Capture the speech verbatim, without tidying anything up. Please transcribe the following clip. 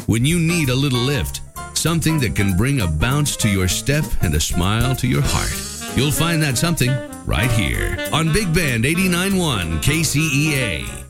When you need a little lift, something that can bring a bounce to your step and a smile to your heart, you'll find that something right here on Big Band eighty-nine point one K C E A.